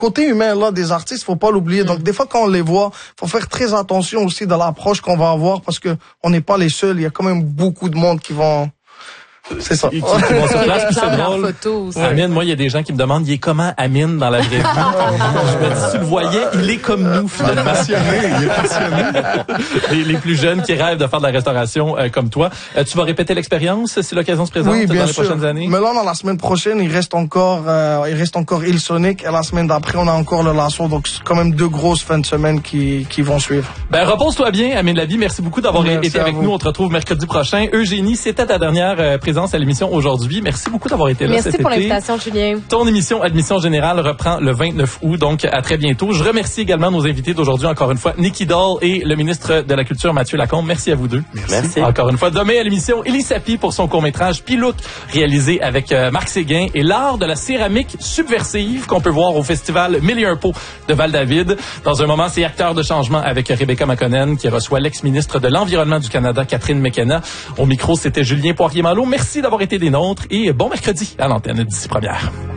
côté humain là des artistes, faut pas l'oublier. Donc des fois quand on les voit, faut faire très attention aussi de l'approche qu'on va avoir parce que on n'est pas les seuls. Il y a quand même beaucoup de monde qui vont. C'est ça. Qui vont sur place, puis c'est drôle. Photo aussi. Amine, moi, il y a des gens qui me demandent, il est comment Amine dans la vraie vie? Je me dis, si tu le voyais, il est comme nous, finalement. Il est passionné. Les plus jeunes qui rêvent de faire de la restauration comme toi. Tu vas répéter l'expérience si l'occasion se présente dans les prochaines années? Mais là, dans la semaine prochaine, il reste encore Il Sonic et la semaine d'après, on a encore le Lasso. Donc, c'est quand même 2 grosses fins de semaine qui vont suivre. Ben, repose-toi bien, Amine Lavie. Merci beaucoup d'avoir été avec nous. On te retrouve mercredi prochain. Eugénie, c'était ta dernière présence à l'émission aujourd'hui. Merci beaucoup d'avoir été là cet été. Merci pour l'invitation, Julien. Ton émission Admission Générale reprend le 29 août, donc à très bientôt. Je remercie également nos invités d'aujourd'hui, encore une fois, Nicky Doll et le ministre de la Culture, Mathieu Lacombe. Merci à vous deux. Merci. Encore une fois, demain à l'émission, Élie Sapi pour son court-métrage Pilouk, réalisé avec Marc Séguin et l'art de la céramique subversive qu'on peut voir au festival 1001 Pots de Val-David. Dans un moment, c'est Acteurs de changement avec Rebecca McConnell qui reçoit l'ex-ministre de l'Environnement du Canada, Catherine McKenna. Au micro, c'était Julien Poirier-Malo. Merci d'avoir été des nôtres et bon mercredi à l'antenne d'ici première.